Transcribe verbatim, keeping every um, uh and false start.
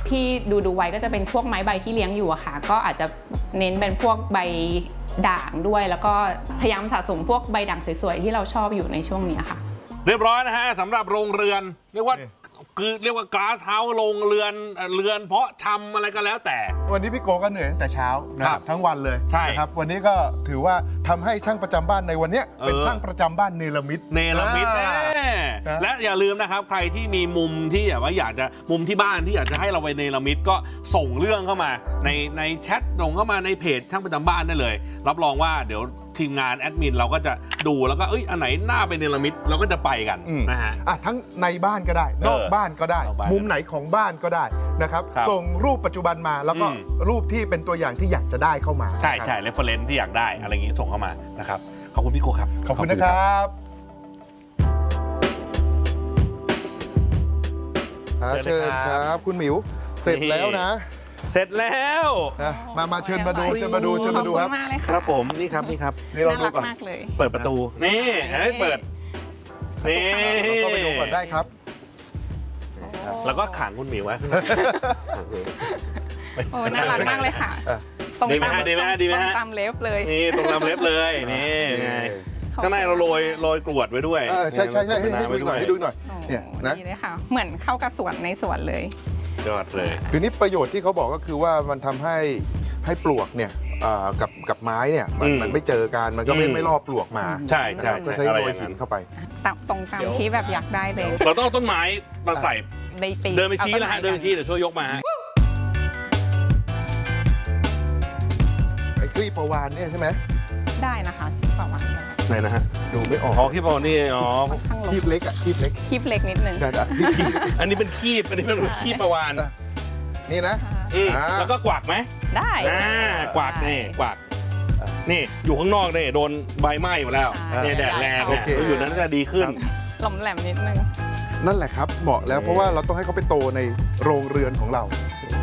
ที่ดูดูไว้ก็จะเป็นพวกไม้ใบที่เลี้ยงอยู่อะค่ะก็อาจจะเน้นเป็นพวกใบด่างด้วยแล้วก็พยายามสะสมพวกใบด่างสวยๆที่เราชอบอยู่ในช่วงนี้ค่ะเรียบร้อยนะฮะสำหรับโรงเรือนเรียกว่าคือเรียกว่ากราสเฮาส์โรงเรือนเรือนเพาะชำอะไรก็แล้วแต่วันนี้พี่โกก็เหนื่อยตั้งแต่เช้านะครับทั้งวันเลยใช่นะครับวันนี้ก็ถือว่าทำให้ช่างประจำบ้านในวันนี้เป็นช่างประจำบ้านเนรมิตเนรมิตและอย่าลืมนะครับใครที่มีมุมที่แบบว่าอยากจะมุมที่บ้านที่อยากจะให้เราไปเนรมิตก็ส่งเรื่องเข้ามาในในแชทส่งเข้ามาในเพจช่างประจำบ้านได้เลยรับรองว่าเดี๋ยวทีมงานแอดมินเราก็จะดูแล้วก็เอ้ยอันไหนหน้าเป็นเนรมิตเราก็จะไปกันนะฮะอ่ะทั้งในบ้านก็ได้นอกบ้านก็ได้มุมไหนของบ้านก็ได้นะครับส่งรูปปัจจุบันมาแล้วก็รูปที่เป็นตัวอย่างที่อยากจะได้เข้ามาใช่ใช่เรฟเฟอเรนซ์ที่อยากได้อะไรอย่างนี้ส่งเข้ามานะครับขอบคุณพี่โกครับขอบคุณนะครับเชิญครับคุณหมิวเสร็จแล้วนะเสร็จแล้วมามาเชิญมาดูเชิญมาดูเชิญมาดูครับครับผมนี่ครับนี่ครับนี่เราดูก่อนเปิดประตูนี่ให้เปิดนี่เราก็ไปดูก่อนได้ครับแล้วก็ขังคุณหมิวไว้โอ้น่ารักมากเลยค่ะตรงตามดีไหมดีไหมตามเล็บเลยนี่ตรงตามเล็บเลยนี่ข้างในเราโรยโรยกรวดไว้ด้วยใช่ใช่ใช่ให้ดูหน่อยให้ดูหน่อยเนี่ยนะนี่เลยค่ะเหมือนเข้ากับสวนในสวนเลยยอดเลยคือนี่ประโยชน์ที่เขาบอกก็คือว่ามันทำให้ให้ปลวกเนี่ยกับกับไม้เนี่ยมันมันไม่เจอกันมันก็ไม่ไม่ล่อปลวกมาใช่ใช่จะใช้โรยหินเข้าไปตรงตามที่แบบอยากได้เลยเราต้องต้นไม้มาใส่เดินไปชี้แล้วฮะเดินไปชี้เดี๋ยวช่วยยกมาไอ้คลีปประวานเนี่ยใช่ไหมได้นะคะประวานไหนนะฮะดูไม่ออกอ๋อคลีปประวานนี่อ๋อคลีปเล็กอะคลีปเล็กคลีปเล็กนิดนึงอันนี้เป็นคลีปอันนี้เป็นคลีปประวานนี่นะแล้วก็กวักไหมได้กวักนี่กวักนี่อยู่ข้างนอกเนี่ยโดนใบไหม้หมดแล้วเนี่ยแดดแรงเนี่ยอยู่นั้นจะดีขึ้นหล่อมแหลมนิดนึงนั่นแหละครับเหมาะแล้วเพราะว่าเราต้องให้เขาไปโตในโรงเรือนของเรา